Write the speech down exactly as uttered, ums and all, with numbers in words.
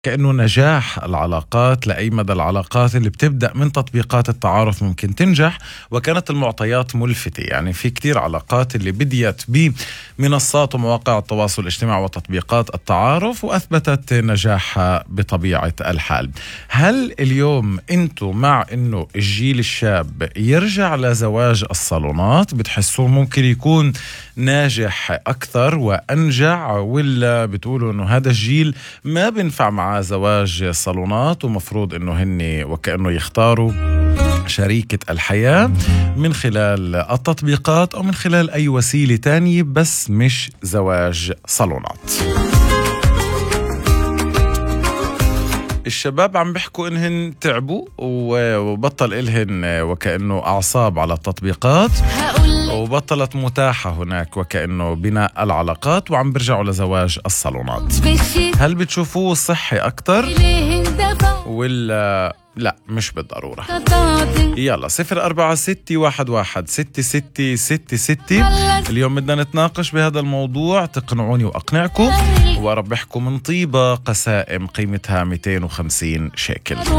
كأنه نجاح العلاقات لأي مدى العلاقات اللي بتبدأ من تطبيقات التعارف ممكن تنجح، وكانت المعطيات ملفتة. يعني في كتير علاقات اللي بديت بمنصات ومواقع التواصل الاجتماعي وتطبيقات التعارف وأثبتت نجاحها بطبيعة الحال. هل اليوم أنتوا مع أنه الجيل الشاب يرجع لزواج الصالونات؟ بتحسوه ممكن يكون ناجح أكثر وأنجع، ولا بتقولوا أنه هذا الجيل ما بينفع معاه زواج صالونات ومفروض أنه هن وكأنه يختاروا شريكة الحياة من خلال التطبيقات أو من خلال أي وسيلة تانية بس مش زواج صالونات؟ الشباب عم بيحكوا إنهن تعبوا وبطل إلهن وكأنه أعصاب على التطبيقات، وبطلت متاحة هناك وكأنه بناء العلاقات، وعم برجعوا لزواج الصالونات. هل بتشوفوه صحي أكتر ولا لا مش بالضرورة؟ يلا صفر أربعة ستة واحد واحد ستة ستة ستة ستة. اليوم بدنا نتناقش بهذا الموضوع، تقنعوني وأقنعكم، وربحكم من طيبة قسائم قيمتها مئتين وخمسين شيكل.